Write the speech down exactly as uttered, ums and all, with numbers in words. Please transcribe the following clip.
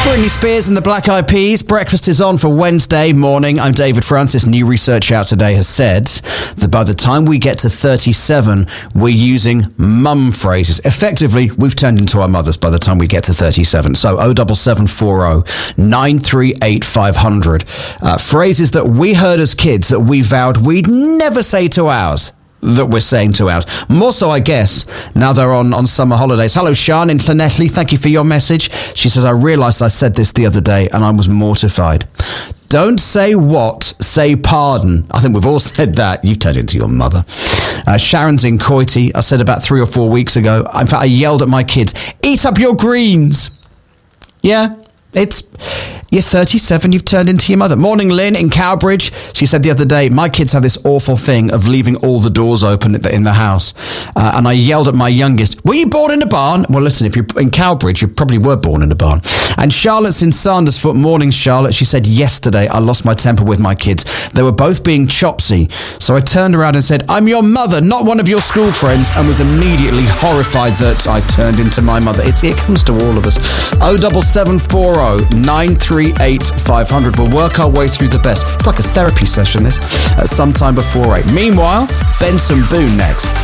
Britney Spears and the Black Eyed Peas. Breakfast is on for Wednesday morning. I'm David Francis. New research out today has said that by the time we get to thirty-seven, we're using mum phrases. Effectively, we've turned into our mothers by the time we get to thirty-seven. So oh seven seven four oh nine three eight five hundred. Uh, phrases that we heard as kids that we vowed we'd never say to ours, that we're saying to ours. More so, I guess, now they're on, on summer holidays. Hello, Sian in Llanelli. Thank you for your message. She says, I realised I said this the other day and I was mortified. Don't say what, say pardon. I think we've all said that. You've turned into your mother. Uh, Sharon's in Coity. I said about three or four weeks ago. In fact, I yelled at my kids, eat up your greens. Yeah, it's... You're thirty-seven, you've turned into your mother. Morning, Lynn in Cowbridge. She said the other day, my kids have this awful thing of leaving all the doors open in the house. Uh, and I yelled at my youngest, were you born in a barn? Well, listen, if you're in Cowbridge, you probably were born in a barn. And Charlotte's in Sandersfoot. Morning, Charlotte. She said, yesterday I lost my temper with my kids. They were both being chopsy. So I turned around and said, I'm your mother, not one of your school friends, and was immediately horrified that I turned into my mother. It's, it comes to all of us. oh seven seven four oh nine three eight five hundred. We'll work our way through the best. It's like a therapy session, this, at some time before eight. Meanwhile, Benson Boone next.